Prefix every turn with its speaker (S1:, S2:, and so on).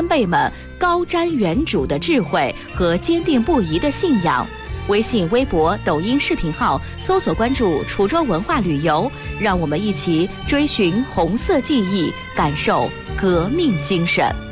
S1: 先辈们高瞻远瞩的智慧和坚定不移的信仰。微信、微博、抖音视频号搜索关注滁州文化旅游，让我们一起追寻红色记忆，感受革命精神。